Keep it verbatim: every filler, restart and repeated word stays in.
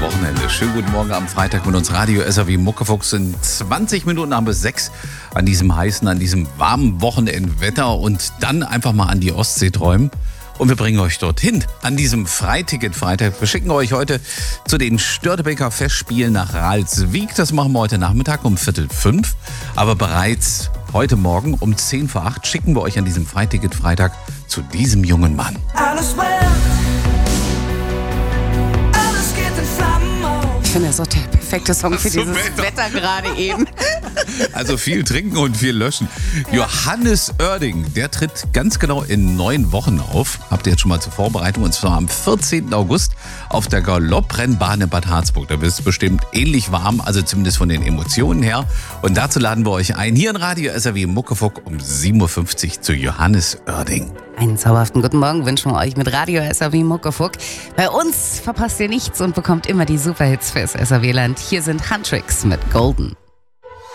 Wochenende. Schönen guten Morgen am Freitag mit uns Radio S R W Muckefuchs. In zwanzig Minuten haben wir sechs an diesem heißen, an diesem warmen Wochenendwetter und dann einfach mal an die Ostsee träumen. Und wir bringen euch dorthin an diesem Freiticket-Freitag. Wir schicken euch heute zu den Störtebeker Festspielen nach Ralswiek. Das machen wir heute Nachmittag um Viertel fünf. Aber bereits heute Morgen um zehn vor acht schicken wir euch an diesem Freiticket-Freitag zu diesem jungen Mann. Alles brennt, alles geht in Flammen auf. Ich finde, das ist auch der perfekte Song für Zum dieses Wetter. Wetter gerade eben. Also viel trinken und viel löschen. Johannes Oerding, der tritt ganz genau in neun Wochen auf. Habt ihr jetzt schon mal zur Vorbereitung. Und zwar am vierzehnten August auf der Galopprennbahn in Bad Harzburg. Da wird es bestimmt ähnlich warm, also zumindest von den Emotionen her. Und dazu laden wir euch ein, hier in Radio S R W Muckefuck um sieben Uhr fünfzig zu Johannes Oerding. Einen zauberhaften guten Morgen wünschen wir euch mit Radio S R W Muckefuck. Bei uns verpasst ihr nichts und bekommt immer die Superhits fürs S R W-Land. Hier sind Huntrix mit Golden.